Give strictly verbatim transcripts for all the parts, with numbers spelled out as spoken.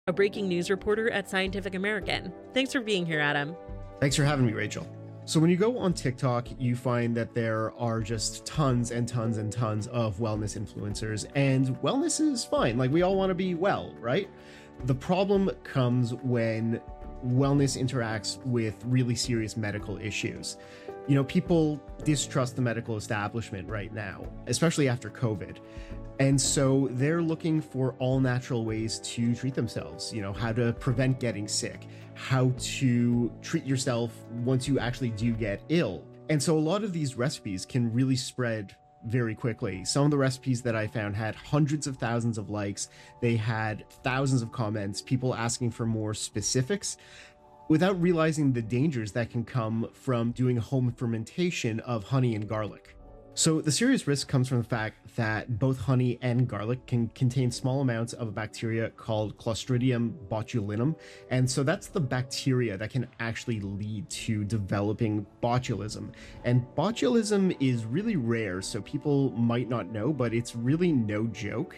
a breaking news reporter at Scientific American. Thanks for being here, Adam. Thanks for having me, Rachel. So when you go on TikTok, you find that there are just tons and tons and tons of wellness influencers, and wellness is fine. Like, we all want to be well, right? The problem comes when wellness interacts with really serious medical issues. You know, people distrust the medical establishment right now, especially after COVID. And so they're looking for all natural ways to treat themselves, you know, how to prevent getting sick, how to treat yourself once you actually do get ill. And so a lot of these recipes can really spread very quickly. Some of the recipes that I found had hundreds of thousands of likes. They had thousands of comments, people asking for more specifics, without realizing the dangers that can come from doing home fermentation of honey and garlic. So the serious risk comes from the fact that both honey and garlic can contain small amounts of a bacteria called Clostridium botulinum. And so that's the bacteria that can actually lead to developing botulism. And botulism is really rare, so people might not know, but it's really no joke.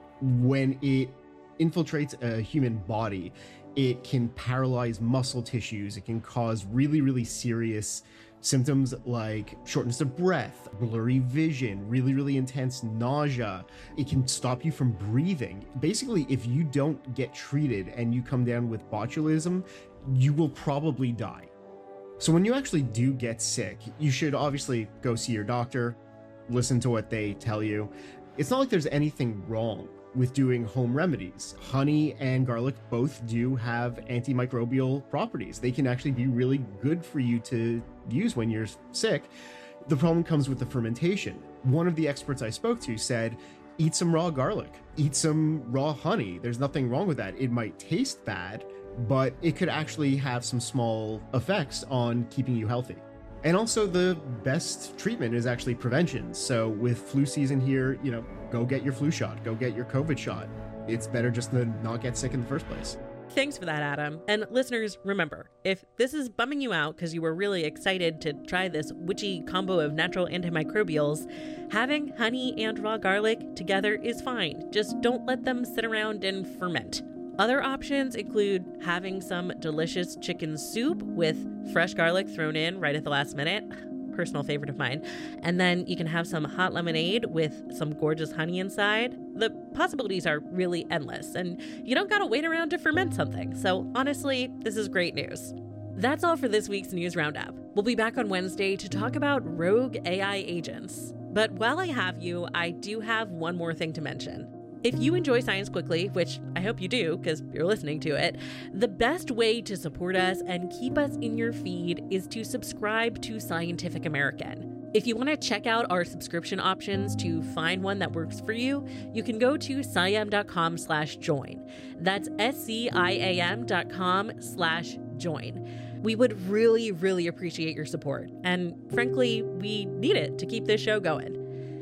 When it infiltrates a human body, it can paralyze muscle tissues. It can cause really, really serious symptoms like shortness of breath, blurry vision, really, really intense nausea. It can stop you from breathing. Basically, if you don't get treated and you come down with botulism, you will probably die. So when you actually do get sick, you should obviously go see your doctor, listen to what they tell you. It's not like there's anything wrong with doing home remedies. Honey and garlic both do have antimicrobial properties. They can actually be really good for you to use when you're sick. The problem comes with the fermentation. One of the experts I spoke to said, eat some raw garlic, eat some raw honey. There's nothing wrong with that. It might taste bad, but it could actually have some small effects on keeping you healthy. And also, the best treatment is actually prevention. So with flu season here, you know, go get your flu shot, go get your COVID shot. It's better just to not get sick in the first place. Thanks for that, Adam. And listeners, remember, if this is bumming you out because you were really excited to try this witchy combo of natural antimicrobials, having honey and raw garlic together is fine. Just don't let them sit around and ferment. Other options include having some delicious chicken soup with fresh garlic thrown in right at the last minute. Personal favorite of mine. And then you can have some hot lemonade with some gorgeous honey inside. The possibilities are really endless, and you don't gotta wait around to ferment something. So honestly, this is great news. That's all for this week's News Roundup. We'll be back on Wednesday to talk about rogue A I agents. But while I have you, I do have one more thing to mention. If you enjoy Science Quickly, which I hope you do because you're listening to it, the best way to support us and keep us in your feed is to subscribe to Scientific American. If you want to check out our subscription options to find one that works for you, you can go to sciam.com slash join. That's S-C-I-A-M dot com slash join. We would really, really appreciate your support. And frankly, we need it to keep this show going.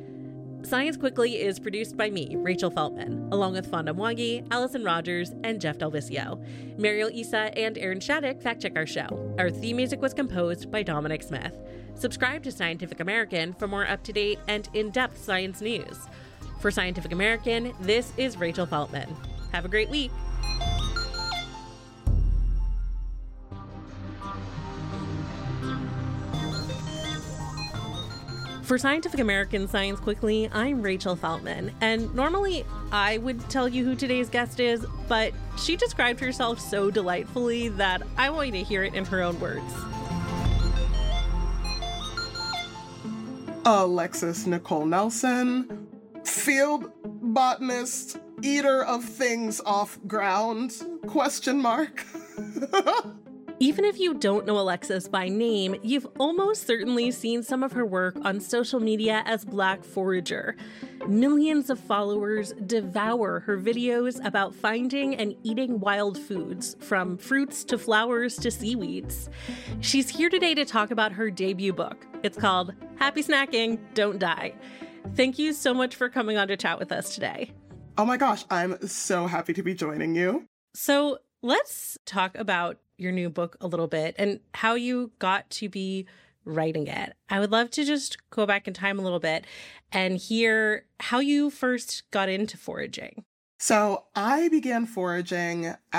Science Quickly is produced by me, Rachel Feltman, along with Fonda Mwangi, Allison Rogers, and Jeff Delvicio. Mariel Issa and Aaron Shattuck fact-check our show. Our theme music was composed by Dominic Smith. Subscribe to Scientific American for more up-to-date and in-depth science news. For Scientific American, this is Rachel Feltman. Have a great week. For Scientific American Science Quickly, I'm Rachel Feltman, and normally I would tell you who today's guest is, but she described herself so delightfully that I want you to hear it in her own words. Alexis Nicole Nelson, field botanist, eater of things off ground, question mark. Even if you don't know Alexis by name, you've almost certainly seen some of her work on social media as Black Forager. Millions of followers devour her videos about finding and eating wild foods, from fruits to flowers to seaweeds. She's here today to talk about her debut book. It's called Happy Snacking, Don't Die. Thank you so much for coming on to chat with us today. Oh my gosh, I'm so happy to be joining you. So let's talk about your new book a little bit and how you got to be writing it. I would love to just go back in time a little bit and hear how you first got into foraging. So I began foraging